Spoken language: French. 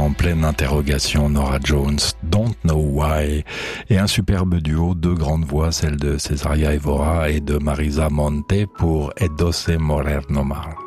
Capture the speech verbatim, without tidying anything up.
en pleine interrogation, Norah Jones, Don't Know Why, et un superbe duo, deux grandes voix, celle de Cesaria Evora et de Marisa Monte pour E doce morer no mal.